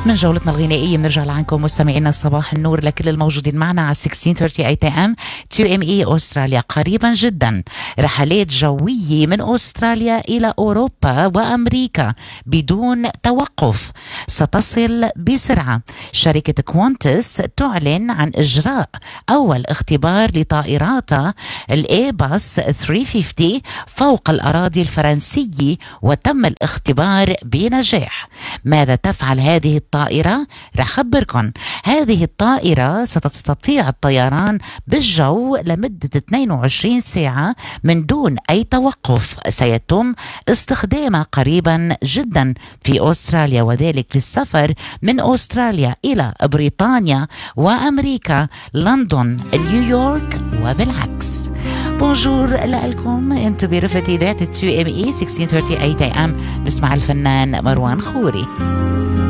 من جولتنا الغنائية بنرجع لعنكم مستمعينا. صباح النور لكل الموجودين معنا على 1638 AM 2ME أستراليا. قريبا جدا رحلات جوية من أستراليا إلى أوروبا وأمريكا بدون توقف ستصل بسرعة. شركة كوانتس تعلن عن إجراء أول اختبار لطائراتها الإيباس 350 فوق الأراضي الفرنسية وتم الاختبار بنجاح. ماذا تفعل هذه الطائرة؟ رح أخبركم. هذه الطائرة ستستطيع الطيران بالجو لمدة 22 ساعة من دون أي توقف. سيتم استخدامها قريبا جدا في أستراليا، وذلك للسفر من أستراليا إلى بريطانيا وأمريكا، لندن، نيويورك وبالعكس. بونجور لكم، انتو برفقة ذات 2ME 1638 AM. نسمع الفنان مروان خوري.